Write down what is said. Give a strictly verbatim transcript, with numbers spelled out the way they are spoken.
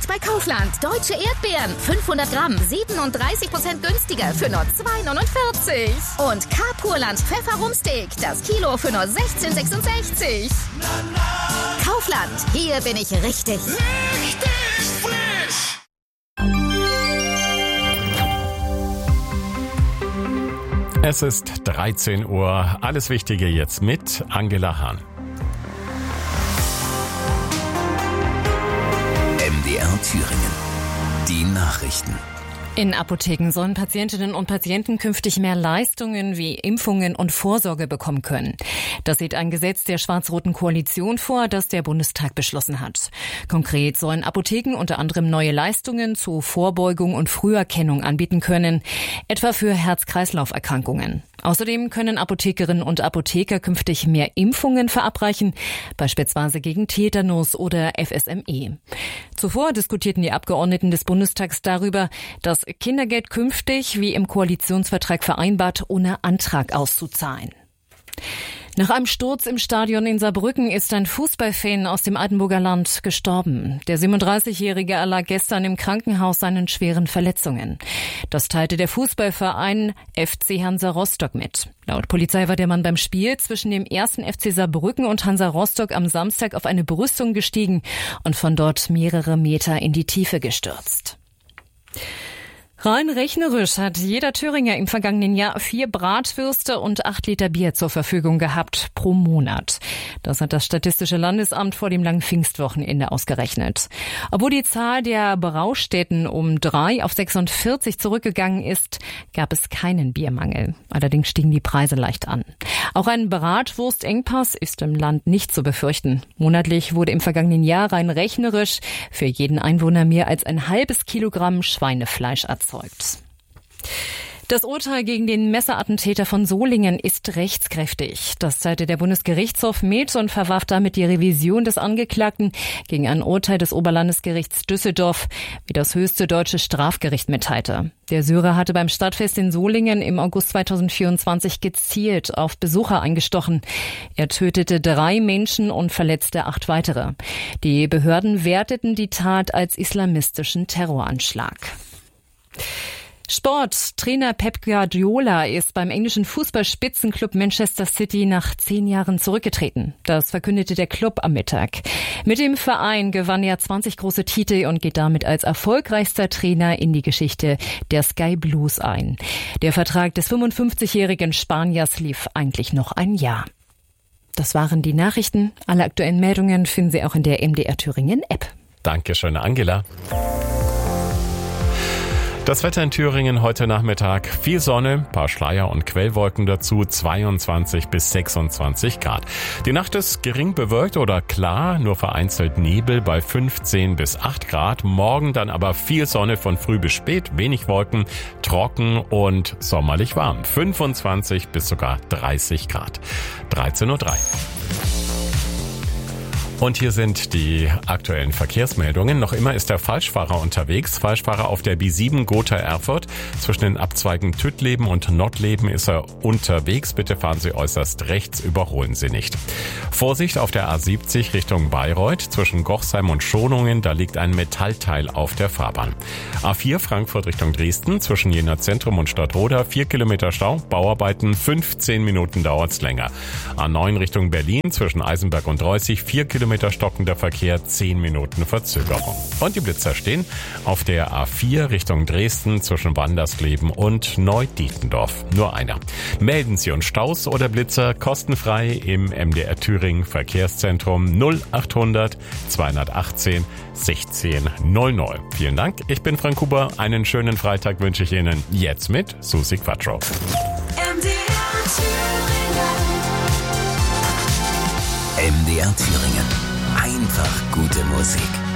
bei Kaufland. Deutsche Erdbeeren. fünfhundert Gramm. siebenunddreißig Prozent günstiger für nur zwei neunundvierzig. Und Carpurland Pfefferumsteak. Das Kilo für nur sechzehn sechsundsechzig. Kaufland. Hier bin ich richtig. Richtig frisch! Es ist dreizehn Uhr. Alles Wichtige jetzt mit Angela Hahn. M D R Thüringen. Die Nachrichten. In Apotheken sollen Patientinnen und Patienten künftig mehr Leistungen wie Impfungen und Vorsorge bekommen können. Das sieht ein Gesetz der schwarz-roten Koalition vor, das der Bundestag beschlossen hat. Konkret sollen Apotheken unter anderem neue Leistungen zu Vorbeugung und Früherkennung anbieten können, etwa für Herz-Kreislauf-Erkrankungen. Außerdem können Apothekerinnen und Apotheker künftig mehr Impfungen verabreichen, beispielsweise gegen Tetanus oder F S M E. Zuvor diskutierten die Abgeordneten des Bundestags darüber, das Kindergeld künftig, wie im Koalitionsvertrag vereinbart, ohne Antrag auszuzahlen. Nach einem Sturz im Stadion in Saarbrücken ist ein Fußballfan aus dem Altenburger Land gestorben. Der siebenunddreißigjährige erlag gestern im Krankenhaus seinen schweren Verletzungen. Das teilte der Fußballverein F C Hansa Rostock mit. Laut Polizei war der Mann beim Spiel zwischen dem ersten F C Saarbrücken und Hansa Rostock am Samstag auf eine Brüstung gestiegen und von dort mehrere Meter in die Tiefe gestürzt. Rein rechnerisch hat jeder Thüringer im vergangenen Jahr vier Bratwürste und acht Liter Bier zur Verfügung gehabt pro Monat. Das hat das Statistische Landesamt vor dem langen Pfingstwochenende ausgerechnet. Obwohl die Zahl der Braustätten um drei auf sechsundvierzig zurückgegangen ist, gab es keinen Biermangel. Allerdings stiegen die Preise leicht an. Auch ein Bratwurstengpass ist im Land nicht zu befürchten. Monatlich wurde im vergangenen Jahr rein rechnerisch für jeden Einwohner mehr als ein halbes Kilogramm Schweinefleisch erzeugt. Das Urteil gegen den Messerattentäter von Solingen ist rechtskräftig. Das teilte der Bundesgerichtshof mit und verwarf damit die Revision des Angeklagten gegen ein Urteil des Oberlandesgerichts Düsseldorf, wie das höchste deutsche Strafgericht mitteilte. Der Syrer hatte beim Stadtfest in Solingen im August zweitausendvierundzwanzig gezielt auf Besucher eingestochen. Er tötete drei Menschen und verletzte acht weitere. Die Behörden werteten die Tat als islamistischen Terroranschlag. Sport. Trainer Pep Guardiola ist beim englischen Fußballspitzenclub Manchester City nach zehn Jahren zurückgetreten. Das verkündete der Club am Mittag. Mit dem Verein gewann er zwanzig große Titel und geht damit als erfolgreichster Trainer in die Geschichte der Sky Blues ein. Der Vertrag des fünfundfünfzigjährigen Spaniers lief eigentlich noch ein Jahr. Das waren die Nachrichten. Alle aktuellen Meldungen finden Sie auch in der M D R Thüringen App. Dankeschön, Angela. Das Wetter in Thüringen heute Nachmittag. Viel Sonne, paar Schleier und Quellwolken dazu, zweiundzwanzig bis sechsundzwanzig Grad. Die Nacht ist gering bewölkt oder klar, nur vereinzelt Nebel bei fünfzehn bis acht Grad. Morgen dann aber viel Sonne von früh bis spät, wenig Wolken, trocken und sommerlich warm. fünfundzwanzig bis sogar dreißig Grad. dreizehn Uhr drei. Und hier sind die aktuellen Verkehrsmeldungen. Noch immer ist der Falschfahrer unterwegs. Falschfahrer auf der B sieben Gotha-Erfurt. Zwischen den Abzweigen Tüttleben und Nottleben ist er unterwegs. Bitte fahren Sie äußerst rechts, überholen Sie nicht. Vorsicht auf der A siebzig Richtung Bayreuth. Zwischen Gochsheim und Schonungen, da liegt ein Metallteil auf der Fahrbahn. A vier Frankfurt Richtung Dresden. Zwischen Jena Zentrum und Stadtroda vier Kilometer Stau. Bauarbeiten, fünfzehn Minuten dauert's länger. A neun Richtung Berlin. Zwischen Eisenberg und Reußig vier Kilometer stockender Verkehr, zehn Minuten Verzögerung. Und die Blitzer stehen auf der A vier Richtung Dresden zwischen Wandersgleben und Neudietendorf. Nur einer. Melden Sie uns Staus oder Blitzer kostenfrei im M D R Thüringen Verkehrszentrum null achthundert zweihundertachtzehn sechzehn null null. Vielen Dank, ich bin Frank Huber. Einen schönen Freitag wünsche ich Ihnen jetzt mit Susi Quattro. M D R Thüringen. Einfach gute Musik.